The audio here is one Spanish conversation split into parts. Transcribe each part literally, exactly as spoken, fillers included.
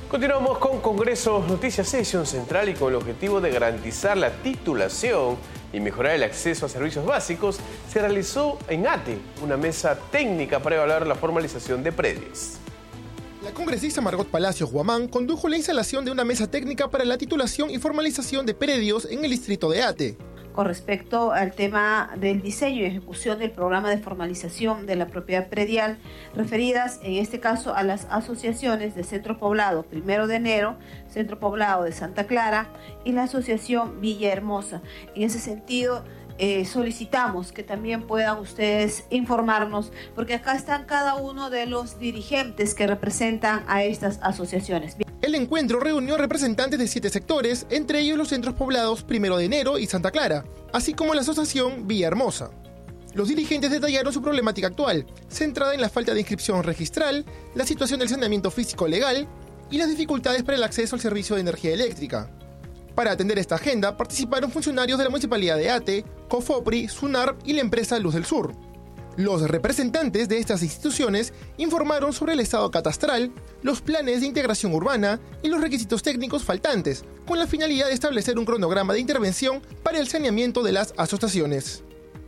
Continuamos con Congreso Noticias, edición central, y con el objetivo de garantizar la titulación y mejorar el acceso a servicios básicos, se realizó en ATE una mesa técnica para evaluar la formalización de predios. La congresista Margot Palacios Guamán condujo la instalación de una mesa técnica para la titulación y formalización de predios en el distrito de ATE. Con respecto al tema del diseño y ejecución del programa de formalización de la propiedad predial, referidas en este caso a las asociaciones de Centro Poblado Primero de Enero, Centro Poblado de Santa Clara y la Asociación Villahermosa. En ese sentido, eh, solicitamos que también puedan ustedes informarnos, porque acá están cada uno de los dirigentes que representan a estas asociaciones. El encuentro reunió representantes de siete sectores, entre ellos los centros poblados Primero de Enero y Santa Clara, así como la asociación Villahermosa. Los dirigentes detallaron su problemática actual, centrada en la falta de inscripción registral, la situación del saneamiento físico legal y las dificultades para el acceso al servicio de energía eléctrica. Para atender esta agenda participaron funcionarios de la Municipalidad de ATE, COFOPRI, SUNARP y la empresa Luz del Sur. Los representantes de estas instituciones informaron sobre el estado catastral, los planes de integración urbana y los requisitos técnicos faltantes, con la finalidad de establecer un cronograma de intervención para el saneamiento de las asociaciones.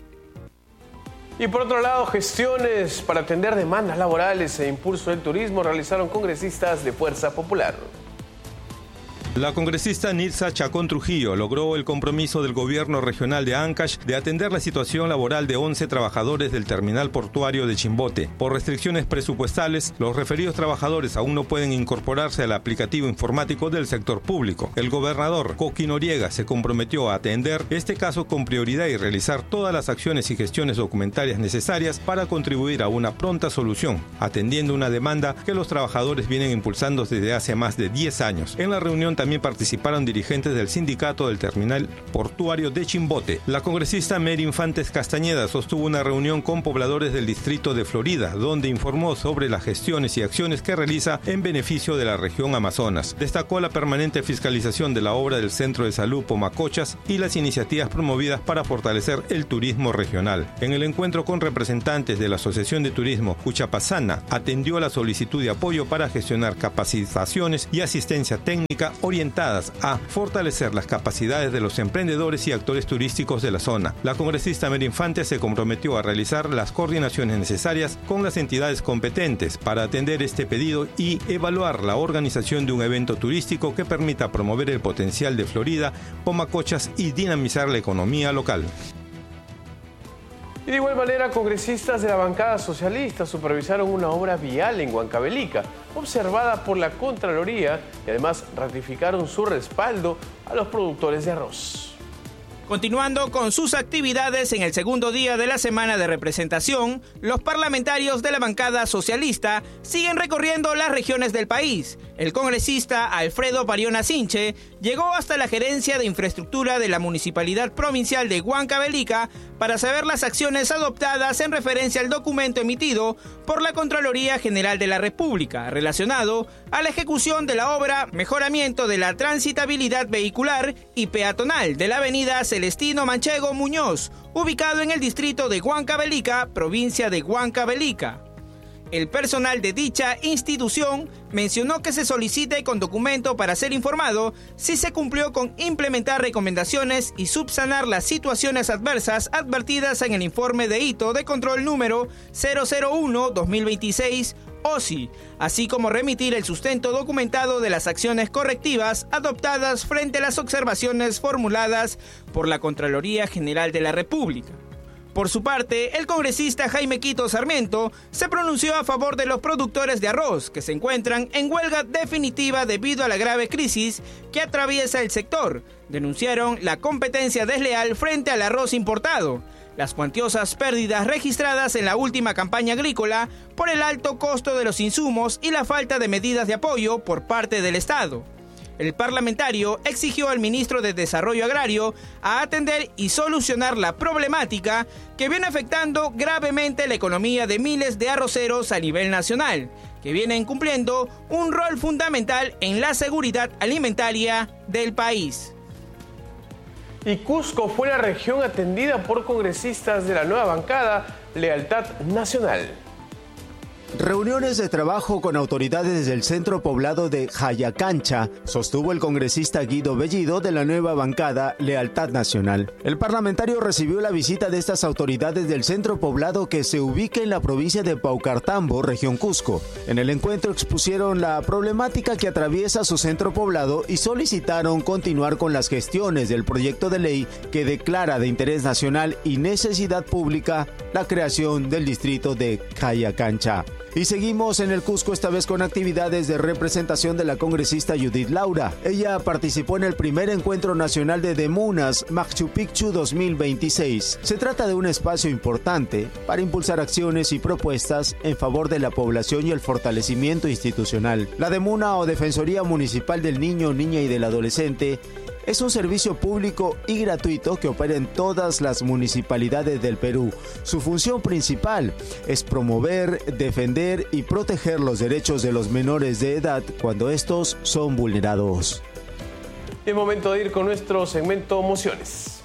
Y por otro lado, gestiones para atender demandas laborales e impulso del turismo realizaron congresistas de Fuerza Popular. La congresista Nilsa Chacón Trujillo logró el compromiso del gobierno regional de Ancash de atender la situación laboral de once trabajadores del terminal portuario de Chimbote. Por restricciones presupuestales, los referidos trabajadores aún no pueden incorporarse al aplicativo informático del sector público. El gobernador Coqui Noriega se comprometió a atender este caso con prioridad y realizar todas las acciones y gestiones documentarias necesarias para contribuir a una pronta solución, atendiendo una demanda que los trabajadores vienen impulsando desde hace más de diez años. En la reunión también participaron dirigentes del sindicato del terminal portuario de Chimbote. La congresista Mary Infantes Castañeda sostuvo una reunión con pobladores del distrito de Florida, donde informó sobre las gestiones y acciones que realiza en beneficio de la región Amazonas. Destacó la permanente fiscalización de la obra del Centro de Salud Pomacochas y las iniciativas promovidas para fortalecer el turismo regional. En el encuentro con representantes de la Asociación de Turismo Cuchapazana, atendió la solicitud de apoyo para gestionar capacitaciones y asistencia técnica orientadas a fortalecer las capacidades de los emprendedores y actores turísticos de la zona. La congresista Mary Infante se comprometió a realizar las coordinaciones necesarias con las entidades competentes para atender este pedido y evaluar la organización de un evento turístico que permita promover el potencial de Florida, Pomacochas y dinamizar la economía local. Y de igual manera, congresistas de la bancada socialista supervisaron una obra vial en Huancavelica, observada por la Contraloría, y además ratificaron su respaldo a los productores de arroz. Continuando con sus actividades en el segundo día de la semana de representación, los parlamentarios de la bancada socialista siguen recorriendo las regiones del país. El congresista Alfredo Pariona Sinche llegó hasta la gerencia de infraestructura de la Municipalidad Provincial de Huancavelica para saber las acciones adoptadas en referencia al documento emitido por la Contraloría General de la República relacionado a la ejecución de la obra Mejoramiento de la Transitabilidad Vehicular y Peatonal de la avenida Celestino Manchego Muñoz, ubicado en el distrito de Huancavelica, provincia de Huancavelica. El personal de dicha institución mencionó que se solicite con documento para ser informado si se cumplió con implementar recomendaciones y subsanar las situaciones adversas advertidas en el informe de hito de control número cero cero uno guión dos mil veintiséis O S I, así como remitir el sustento documentado de las acciones correctivas adoptadas frente a las observaciones formuladas por la Contraloría General de la República. Por su parte, el congresista Jaime Quito Sarmiento se pronunció a favor de los productores de arroz que se encuentran en huelga definitiva debido a la grave crisis que atraviesa el sector. Denunciaron la competencia desleal frente al arroz importado, las cuantiosas pérdidas registradas en la última campaña agrícola por el alto costo de los insumos y la falta de medidas de apoyo por parte del Estado. El parlamentario exigió al ministro de Desarrollo Agrario a atender y solucionar la problemática que viene afectando gravemente la economía de miles de arroceros a nivel nacional, que vienen cumpliendo un rol fundamental en la seguridad alimentaria del país. Y Cusco fue la región atendida por congresistas de la nueva bancada Lealtad Nacional. Reuniones de trabajo con autoridades del centro poblado de Jayacancha, sostuvo el congresista Guido Bellido de la nueva bancada Lealtad Nacional. El parlamentario recibió la visita de estas autoridades del centro poblado que se ubica en la provincia de Paucartambo, región Cusco. En el encuentro expusieron la problemática que atraviesa su centro poblado y solicitaron continuar con las gestiones del proyecto de ley que declara de interés nacional y necesidad pública la creación del distrito de Jayacancha. Y seguimos en el Cusco, esta vez con actividades de representación de la congresista Judith Laura. Ella participó en el primer encuentro nacional de Demunas Machu Picchu dos mil veintiséis. Se trata de un espacio importante para impulsar acciones y propuestas en favor de la población y el fortalecimiento institucional. La Demuna o Defensoría Municipal del Niño, Niña y del Adolescente es un servicio público y gratuito que opera en todas las municipalidades del Perú. Su función principal es promover, defender y proteger los derechos de los menores de edad cuando estos son vulnerados. Es momento de ir con nuestro segmento Mociones.